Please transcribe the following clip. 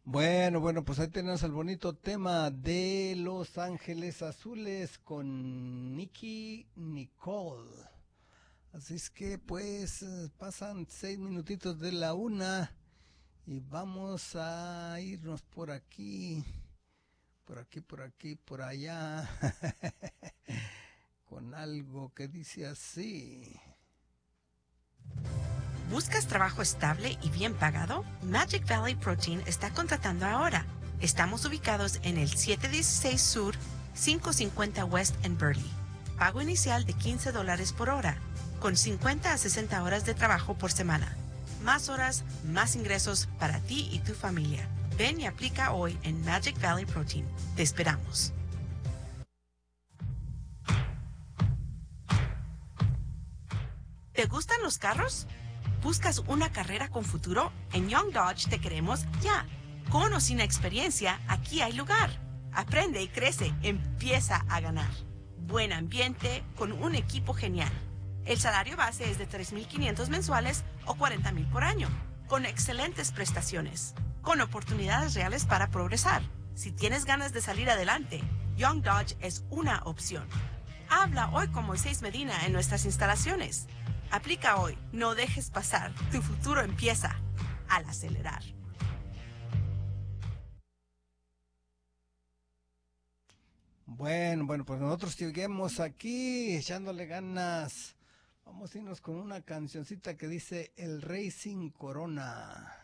Bueno, pues ahí tenemos el bonito tema de Los Ángeles Azules con Nicky Nicole. Así es que pues pasan 6 minutitos de la una y vamos a irnos por allá, con algo que dice así. ¿Buscas trabajo estable y bien pagado? Magic Valley Protein está contratando ahora. Estamos ubicados en el 716 Sur, 550 West en Burley. Pago inicial de $15 por hora, con 50 a 60 horas de trabajo por semana. Más horas, más ingresos para ti y tu familia. Ven y aplica hoy en Magic Valley Protein. Te esperamos. ¿Te gustan los carros? ¿Buscas una carrera con futuro? En Young Dodge te queremos ya. Con o sin experiencia, aquí hay lugar. Aprende y crece, empieza a ganar. Buen ambiente con un equipo genial. El salario base es de $3,500 mensuales o $40,000 por año, con excelentes prestaciones, con oportunidades reales para progresar. Si tienes ganas de salir adelante, Young Dodge es una opción. Habla hoy con Moisés Medina en nuestras instalaciones. Aplica hoy, no dejes pasar, tu futuro empieza al acelerar. Bueno, pues nosotros seguimos aquí echándole ganas. Vamos a irnos con una cancioncita que dice El Rey sin Corona.